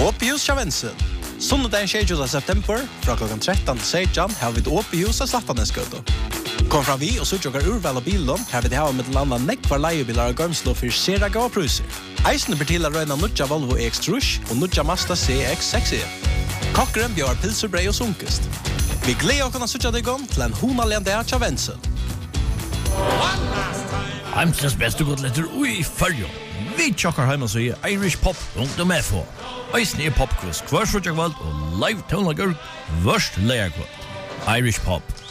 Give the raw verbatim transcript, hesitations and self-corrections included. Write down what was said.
Åpihus av Vensel. Sundagen tjugosjunde september, fra klokken tretton til sexton, har vi et Åpihus av Slattaneskøto. Kom fra vi og så tjokker urval av bilen, her vi det har med landa nekvar leiebilar og gømslo for seraga og pruser. Eisen blir til å røyna nudja Volvo E X Trush og nudja Mazda C X seks E. Kokkeren bjør pilserbrei og sunkest. Vi gleder oss å sutja deg om til en honalende av Vensel. Heimsens beste godletter ui fyrjo. Vi tjokkar heima så i Irish Pop rundt om F H. Eisen er popkvist hver frutjakvald og live tonlager vørst leierkvald. Irish Pop.